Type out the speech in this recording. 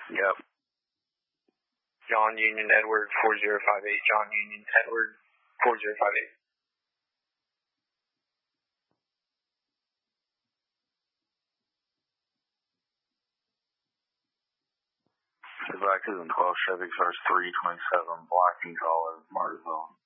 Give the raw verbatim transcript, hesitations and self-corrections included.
Yep. John Union Edward four zero five eight. John Union Edward four zero five eight. Back to the twelve Chevy, cars three twenty-seven, black and color, Martinsville.